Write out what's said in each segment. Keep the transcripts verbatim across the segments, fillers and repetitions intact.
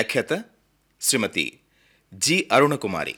వ్యాఖ్యాత శ్రీమతి జి అరుణకుమారి.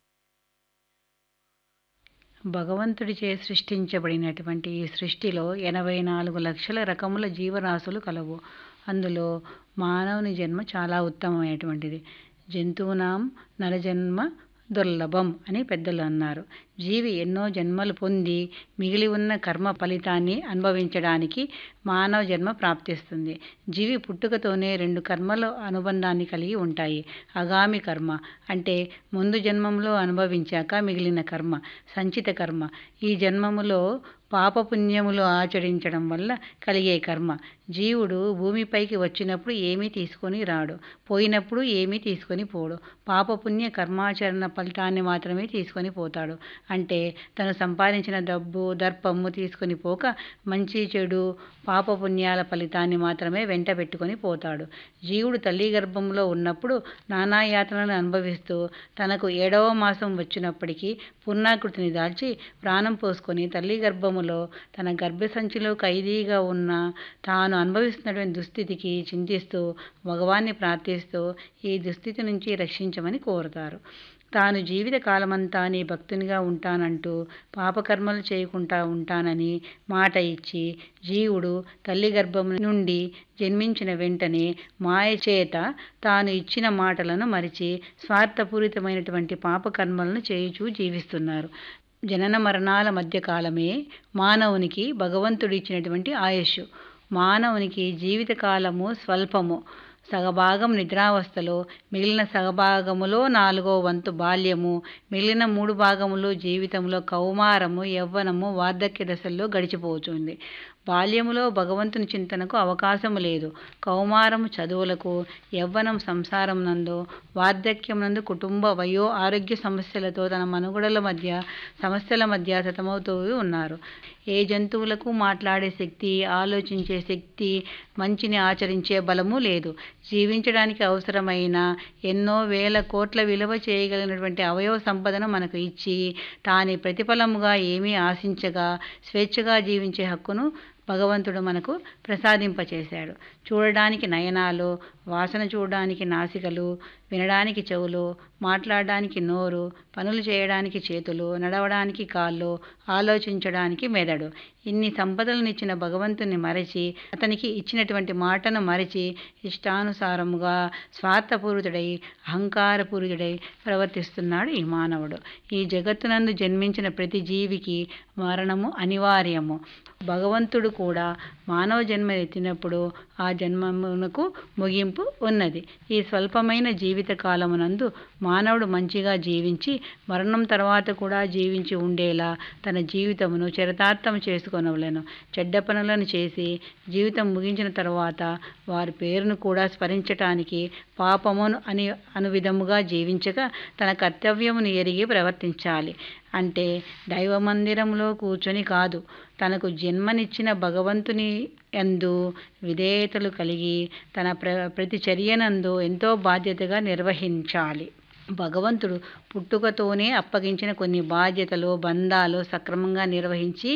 భగవంతుడిచే సృష్టించబడినటువంటి ఈ సృష్టిలో ఎనభై నాలుగు లక్షల రకముల జీవరాశులు కలవు. అందులో మానవుని జన్మ చాలా ఉత్తమమైనటువంటిది. జంతువునాం నరజన్మ దుర్లభం అని పెద్దలు అన్నారు. జీవి ఎన్నో జన్మలు పొంది మిగిలి ఉన్న కర్మ ఫలితాన్ని అనుభవించడానికి మానవ జన్మ ప్రాప్తిస్తుంది. జీవి పుట్టుకతోనే రెండు కర్మల అనుబంధాన్ని కలిగి ఉంటాయి. ఆగామి కర్మ అంటే ముందు జన్మంలో అనుభవించాక మిగిలిన కర్మ, సంచిత కర్మ. ఈ జన్మములో పాపపుణ్యములు ఆచరించడం వల్ల కలిగే కర్మ. జీవుడు భూమిపైకి వచ్చినప్పుడు ఏమీ తీసుకొని రాడు, పోయినప్పుడు ఏమీ తీసుకొని పోడు. పాపపుణ్య కర్మాచరణ ఫలితాన్ని మాత్రమే తీసుకొని పోతాడు. అంటే తను సంపాదించిన డబ్బు దర్పము తీసుకొని పోక మంచి చెడు పాపపుణ్యాల ఫలితాన్ని మాత్రమే వెంట పెట్టుకొని పోతాడు. జీవుడు తల్లి గర్భంలో ఉన్నప్పుడు నానాయాతనలను అనుభవిస్తూ తనకు ఏడవ మాసం వచ్చినప్పటికీ పూర్ణాకృతిని దాల్చి ప్రాణం పోసుకొని తల్లి గర్భములో తన గర్భసంచిలో ఖైదీగా ఉన్న తాను అనుభవిస్తున్నటువంటి దుస్థితికి చింతిస్తూ భగవాన్ని ప్రార్థిస్తూ ఈ దుస్థితి నుంచి రక్షించమని కోరుతారు. తాను జీవిత కాలమంతా నీ భక్తునిగా ఉంటానంటూ పాపకర్మలు చేయకుండా ఉంటానని మాట ఇచ్చి జీవుడు తల్లి గర్భం నుండి జన్మించిన వెంటనే మాయ చేత తాను ఇచ్చిన మాటలను మరిచి స్వార్థపూరితమైనటువంటి పాపకర్మలను చేయుచూ జీవిస్తున్నారు. జనన మరణాల మధ్య కాలమే మానవునికి భగవంతుడు ఇచ్చినటువంటి ఆయుష్. మానవునికి జీవితకాలము స్వల్పము. సగభాగం నిద్రావస్థలో, మిగిలిన సగభాగములో నాలుగో వంతు బాల్యము, మిగిలిన మూడు భాగములు జీవితంలో కౌమారము, యవ్వనము, వార్ధక్య దశల్లో గడిచిపోతుంది. బాల్యములో భగవంతుని చింతనకు అవకాశము లేదు. కౌమారము చదువులకు, యవ్వనం సంసారం నందు, వార్ధక్యం నందు కుటుంబ వయో ఆరోగ్య సమస్యలతో తన మనుగడల మధ్య సమస్యల మధ్య సతమవుతూ ఉన్నారు. ఏ జంతువులకు మాట్లాడే శక్తి, ఆలోచించే శక్తి, మంచిని ఆచరించే బలము లేదు. జీవించడానికి అవసరమైన ఎన్నో వేల కోట్ల విలువ చేయగలిగినటువంటి అవయవ సంపదను మనకు ఇచ్చి తాని ప్రతిఫలముగా ఏమీ ఆశించగా స్వేచ్ఛగా జీవించే హక్కును భగవంతుడు మనకు ప్రసాదింపచేశాడు. చూడడానికి నయనాలు, వాసన చూడడానికి నాసికలు, వినడానికి చెవులు, మాట్లాడడానికి నోరు, పనులు చేయడానికి చేతులు, నడవడానికి కాళ్ళు, ఆలోచించడానికి మెదడు. ఇన్ని సంపదలనిచ్చిన భగవంతుని మరచి అతనికి ఇచ్చినటువంటి మాటను మరచి ఇష్టానుసారముగా స్వార్థపూరితుడై అహంకారపూరితుడై ప్రవర్తిస్తున్నాడు ఈ మానవుడు. ఈ జగత్తునందు జన్మించిన ప్రతి జీవికి మరణము అనివార్యము. భగవంతుడు కూడా మానవ జన్మ ఎత్తినప్పుడు ఆ జన్మమునకు ముగింపు ఉన్నది. ఈ స్వల్పమైన జీవిత కాలమునందు మానవుడు మంచిగా జీవించి మరణం తర్వాత కూడా జీవించి ఉండేలా తన జీవితమును చరితార్థం చేసుకొనవలెను. చెడ్డ పనులను చేసి జీవితం ముగించిన తర్వాత వారి పేరును కూడా స్మరించటానికి పాపమును అని అను విధముగా జీవించగా తన కర్తవ్యమును ఎరిగి ప్రవర్తించాలి. అంటే దైవ మందిరంలో కూర్చొని కాదు, తనకు జన్మనిచ్చిన భగవంతుని యందు విధేయతలు కలిగి తన ప్ర ప్రతి చర్యనందు ఎంతో బాధ్యతగా నిర్వహించాలి. భగవంతుడు పుట్టుకతోనే అప్పగించిన కొన్ని బాధ్యతలు, బంధాలు సక్రమంగా నిర్వహించి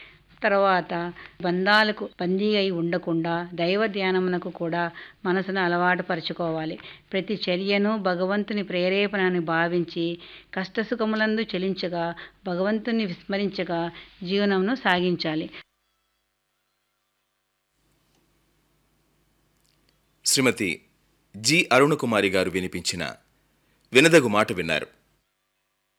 తర్వాత బంధాలకు బందీ అయి ఉండకుండా దైవ ధ్యానమునకు కూడా మనసును అలవాటు పరుచుకోవాలి. ప్రతి చర్యను భగవంతుని ప్రేరేపణని భావించి కష్టసుఖములందు చెలించగా భగవంతుని విస్మరించగా జీవనమును సాగించాలి. శ్రీమతి జి అరుణకుమారి గారు వినిపించిన వినదగు మాట విన్నారు.